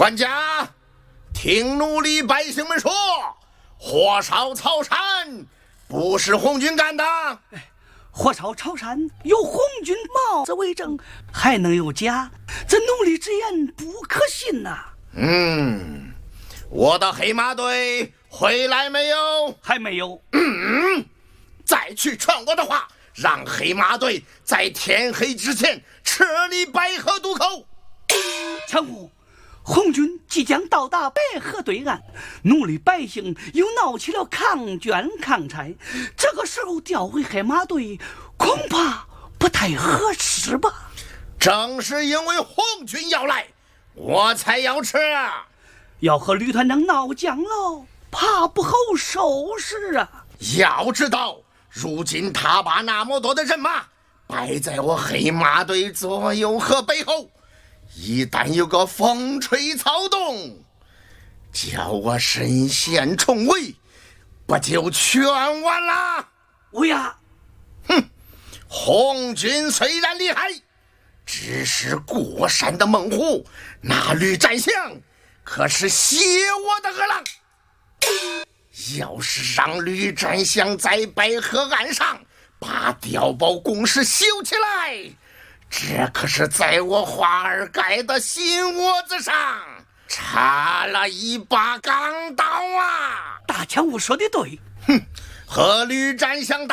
管家，听奴隶百姓们说，火烧曹山不是红军干的。 火烧曹山有红军帽子为证，还能有假？这奴隶之言不可信呐。 我的黑马队回来没有？ 还没有。 再去传我的话，让黑马队在天黑之前撤离白河渡口。 参谋，红军即将到达白河对岸，奴隶百姓又闹起了抗捐抗差，这个时候调回黑马队恐怕不太合适吧？ 正是因为红军要来，我才要撤。 要和吕团长闹僵喽，怕不好收拾啊！ 要知道，如今他把那么多的人马摆在我黑马队左右和背后，一旦有个风吹草动，叫我身陷重围，不就全完了？ 乌鸦， 红军虽然厉害，只是过山的猛虎，那吕占祥可是邪我的恶狼。要是让吕占祥在白河岸上把碉堡工事修起来，这可是在我华尔盖的心窝子上插了一把钢刀啊！ 大枪我说的对。 和吕占祥打